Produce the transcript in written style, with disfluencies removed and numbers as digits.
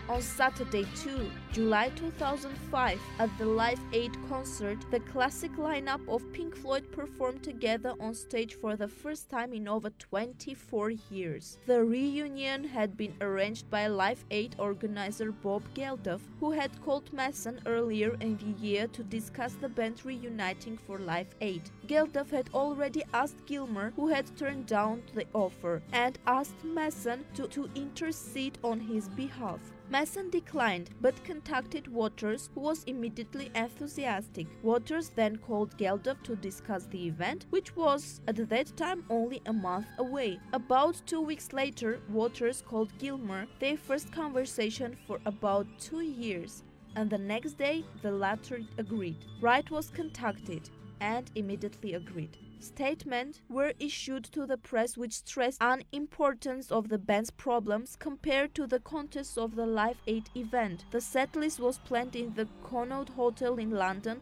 On Saturday 2, July 2005, at the Live Aid concert, the classic lineup of Pink Floyd performed together on stage for the first time in over 24 years. The reunion had been arranged by Live Aid organizer Bob Geldof, who had called Mason earlier in the year to discuss the band reuniting for Live Aid. Geldof had already asked Gilmour, who had turned down the offer, and asked Mason to intercede on his behalf. Mason declined, but contacted Waters, who was immediately enthusiastic. Waters then called Geldof to discuss the event, which was at that time only a month away. About 2 weeks later, Waters called Gilmour, their first conversation for about 2 years, and the next day the latter agreed. Wright was contacted and immediately agreed. Statements were issued to the press which stressed the unimportance of the band's problems compared to the context of the Live Aid event. The setlist was planned in the Connaught Hotel in London